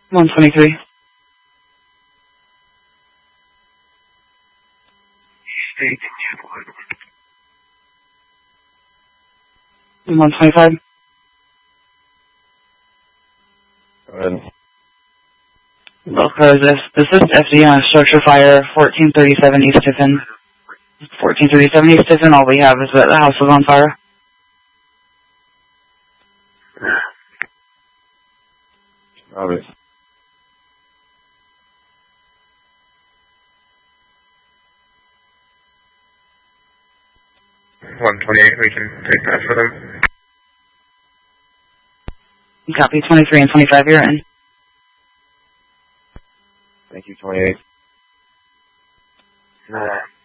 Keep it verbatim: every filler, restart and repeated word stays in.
one twenty-three. one twenty-five. Go ahead. Both cars, this, this is F D on a structure fire, fourteen thirty-seven East Tiffin. fourteen thirty-seven East Tiffin, all we have is that the house is on fire. Obvious. one twenty-eight, we can take that for them. Copy, twenty-three and twenty-five, you're in. Thank you, twenty-eight. Uh,